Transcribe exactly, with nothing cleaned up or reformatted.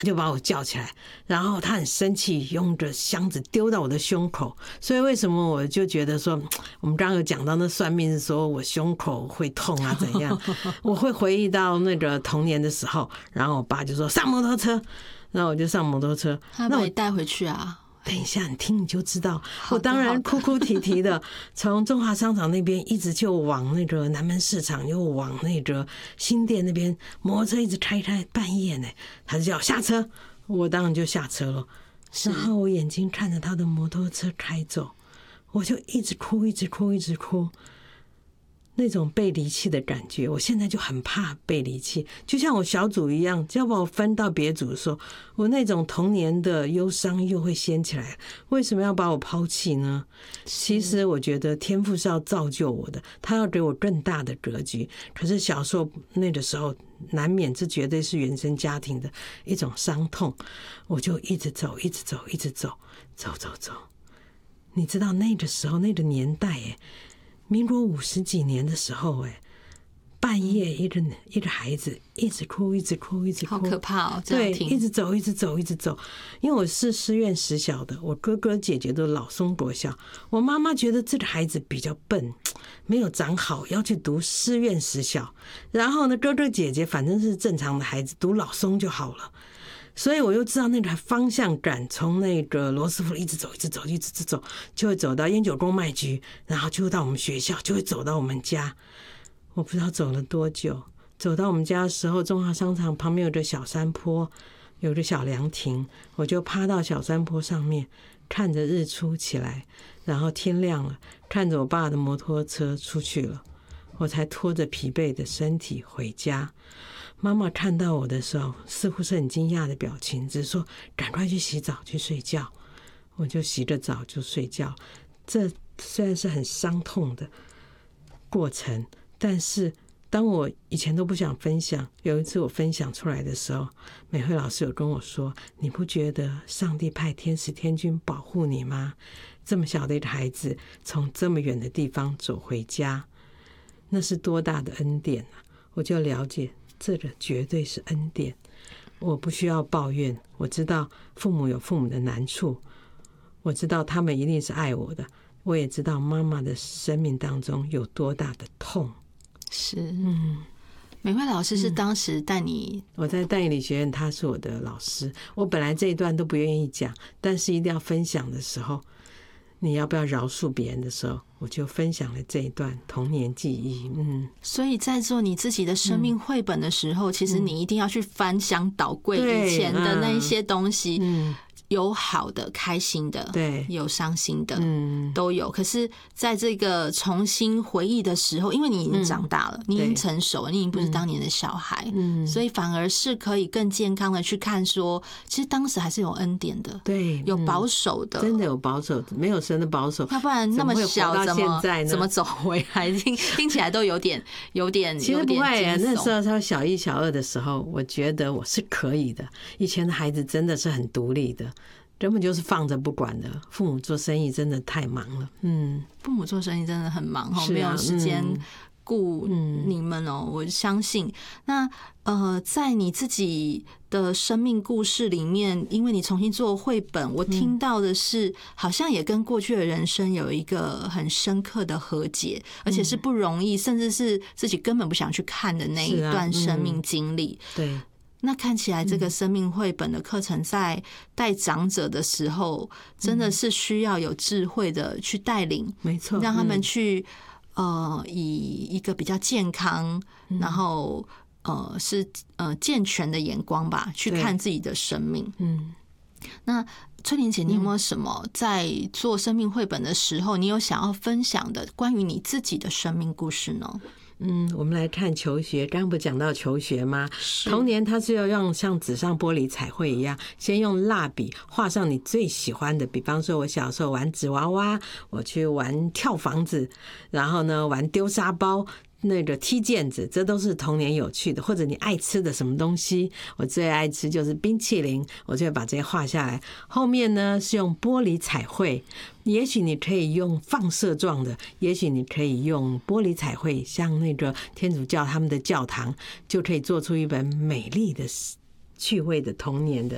就把我叫起来，然后他很生气，用着箱子丢到我的胸口。所以为什么我就觉得说，我们刚刚有讲到那算命是说我胸口会痛啊怎样，我会回忆到那个童年的时候，然后我爸就说上摩托车，然后我就上摩托车， 他把你带回去啊。 等一下，你听你就知道。我当然哭哭啼啼的，从中华商场那边一直就往那个南门市场，又往那个新店那边，摩托车一直开开，半夜呢，他就叫我下车，我当然就下车了。然后我眼睛看着他的摩托车开走，我就一直哭，一直哭，一直哭。那种被离弃的感觉，我现在就很怕被离弃，就像我小组一样，只要把我分到别组的时候，我那种童年的忧伤又会掀起来。为什么要把我抛弃呢？其实我觉得天父是要造就我的，他要给我更大的格局。可是小时候那个时候，难免这绝对是原生家庭的一种伤痛，我就一直走，一直走，一直走，走走走。你知道那个时候那个年代哎。民国五十几年的时候，哎，半夜一个一个孩子一直哭，一直哭，一直哭， 好可怕哦！ 对，一直走，一直走，一直走。因为我是师院实小的，我哥哥姐姐都老松国小，我妈妈觉得这个孩子比较笨，没有长好，要去读师院实小。然后呢，哥哥姐姐反正是正常的孩子，读老松就好了。所以我又知道那个方向感，从那个罗斯福一直走，一直走，一直走，就会走到烟酒公卖局，然后就会到我们学校，就会走到我们家。我不知道走了多久，走到我们家的时候，中华商场旁边有个小山坡，有个小凉亭，我就趴到小山坡上面，看着日出起来，然后天亮了，看着我爸的摩托车出去了，我才拖着疲惫的身体回家。妈妈看到我的时候，似乎是很惊讶的表情，只是说赶快去洗澡去睡觉。我就洗个澡就睡觉。这虽然是很伤痛的过程，但是当我以前都不想分享，有一次我分享出来的时候，美惠老师有跟我说，你不觉得上帝派天使天军保护你吗？这么小的一个孩子从这么远的地方走回家，那是多大的恩典啊！我就了解这个绝对是恩典，我不需要抱怨。我知道父母有父母的难处，我知道他们一定是爱我的，我也知道妈妈的生命当中有多大的痛。 是，嗯，美惠老师是当时带你、 嗯、我在淡理学院，他是我的老师。我本来这一段都不愿意讲，但是一定要分享的时候，你要不要饶恕别人的时候，我就分享了这一段童年记忆。嗯， 所以在做你自己的生命绘本的时候、嗯、其实你一定要去翻箱倒柜以前的那一些东西。嗯，有好的开心的，对，有伤心的，嗯，都有。可是在这个重新回忆的时候，因为你已经长大了、嗯、你已经成熟了，你已经不是当年的小孩，嗯，所以反而是可以更健康的去看说，其实当时还是有恩典的， 对， 有保守的、嗯、 真的有保守，没有神的保守， 要不然那么小怎么怎么怎么走回来，听听起来都有点有点其实不会啊，那时候他小一小二的时候，我觉得我是可以的。以前的孩子真的是很独立的，根本就是放着不管的。父母做生意真的太忙了，嗯， 父母做生意真的很忙，啊、没有时间顾你们哦。嗯、我相信，那呃，在你自己的生命故事里面，因为你重新做绘本，我听到的是，嗯、好像也跟过去的人生有一个很深刻的和解，而且是不容易，嗯、甚至是自己根本不想去看的那一段生命经历。啊嗯、对。那看起来这个生命绘本的课程在带长者的时候，真的是需要有智慧的去带领，没错，让他们去呃以一个比较健康，然后呃是呃健全的眼光吧，去看自己的生命。嗯，那翠玲姐，你有没有什么在做生命绘本的时候，你有想要分享的关于你自己的生命故事呢？ 嗯，我们来看求学。刚刚不讲到求学吗？童年它是要用像纸上玻璃彩绘一样，先用蜡笔画上你最喜欢的。比方说，我小时候玩纸娃娃，我去玩跳房子，然后呢玩丢沙包，那个踢毽子，这都是童年有趣的。或者你爱吃的什么东西，我最爱吃就是冰淇淋，我就会把这些画下来。后面呢是用玻璃彩绘，也许你可以用放射状的，也许你可以用玻璃彩绘，像那个天主教他们的教堂，就可以做出一本美丽的趣味的童年的